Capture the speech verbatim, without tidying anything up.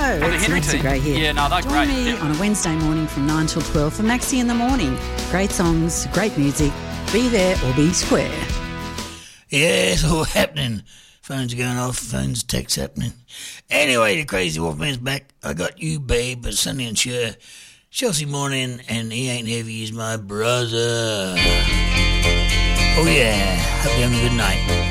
Oh, the it's Henry Maxi team. Gray here. Yeah, no, they're Join great. me Yeah. on a Wednesday morning from nine till twelve for Maxi in the Morning. Great songs, great music. Be there or be square. Yeah, it's all happening. Phones are going off, phones, texts happening. Anyway, the Crazy Wolfman's back. I got you, babe, but Sonny and Cher. Chelsea Morning, and He Ain't Heavy is my brother. Oh yeah, hope you're having a good night.